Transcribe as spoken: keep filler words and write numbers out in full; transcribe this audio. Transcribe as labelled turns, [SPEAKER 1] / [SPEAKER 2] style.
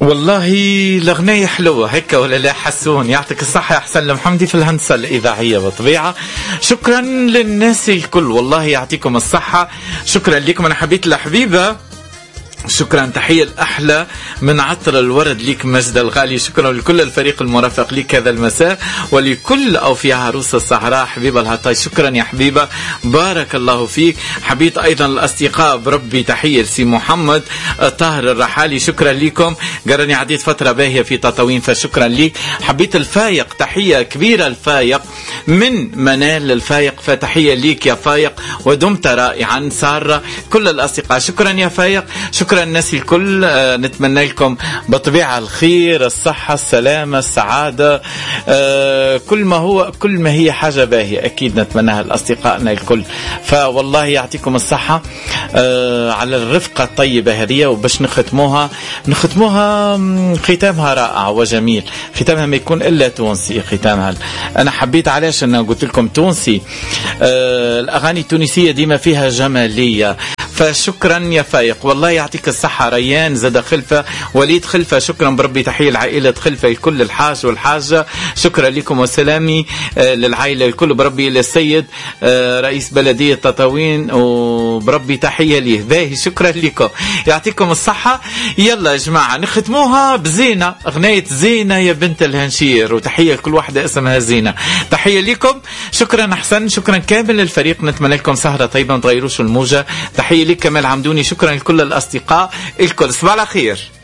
[SPEAKER 1] والله الأغنية حلوة هيك ولا لا حسون؟ يعطيك الصحة يا حسن المحمدي في الهندسة الإذاعية بطبيعة. شكرا للناس الكل، والله يعطيكم الصحة. شكرا لكم. أنا حبيت الحبيبة، شكرا. تحية الأحلى من عطر الورد ليك مجد الغالي. شكرا لكل الفريق المرافق ليك هذا المساء، ولكل أوفياء عروس الصحراء حبيبة الهطاي. شكرا يا حبيبة، بارك الله فيك. حبيت أيضا الأصدقاء بربي، تحية لسي محمد طاهر الرحالي، شكرا لكم. قرني عديت فترة باهية في تطاوين فشكرا ليك. حبيت الفايق، تحية كبيرة الفايق من منال الفايق، فتحية ليك يا فايق ودمت رائعا. سارة، كل الأصدقاء شكرا يا فايق. شكرا الناس الكل. آه نتمنى لكم بطبيعة الخير، الصحة، السلامة، السعادة، آه كل ما هو كل ما هي حاجة باهية أكيد نتمناها لأصدقائنا الكل. فوالله يعطيكم الصحة آه على الرفقة الطيبة هذه. وباش نختموها نختموها ختامها رائع وجميل، ختامها ما يكون إلا تونسي. ختامها أنا حبيت علاش أنا قلت لكم تونسي. آه الأغاني التونسية ديما فيها جمالية. فشكرا يا فايق، والله يعطيك الصحة. ريان زاد خلفة، وليد خلفة، شكرا بربي. تحية لعائلة خلفة الكل، الحاج والحاجة، شكرا لكم. وسلامي آه للعائلة الكل بربي. للسيد آه رئيس بلدية تطاوين وبربي تحية ليه. باهي، شكرا لكم، يعطيكم الصحة. يلا يا جماعة نختموها بزينة، أغنية زينة يا بنت الهنشير، وتحية لكل واحدة اسمها زينة. تحية لكم، شكرا أحسن، شكرا كامل للفريق. نتمنى لكم سهرة طيبة، ما تغيروش الموجة. تحية لك كمال عمدوني، شكرا لكل الأصدقاء الكل. صباح الخير.